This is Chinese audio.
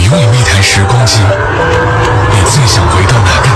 拥有一台时光机，你最想回到哪个